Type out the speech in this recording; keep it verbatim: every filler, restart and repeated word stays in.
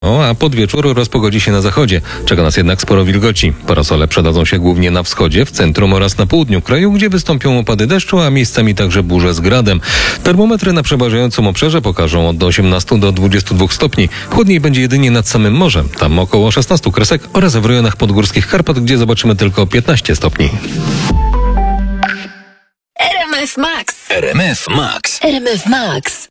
O, a pod wieczór rozpogodzi się na zachodzie. Czeka nas jednak sporo wilgoci. Parasole przydadzą się głównie na wschodzie, w centrum oraz na południu kraju, gdzie wystąpią opady deszczu, a miejscami także burze z gradem. Termometry na przeważającym obszarze pokażą od osiemnastu do dwudziestu dwóch stopni. Chłodniej będzie jedynie nad samym morzem. Tam około szesnastu kresek oraz w rejonach podgórskich Karpat, gdzie zobaczymy tylko piętnaście stopni. R M F Max. R M F Max. R M F Max.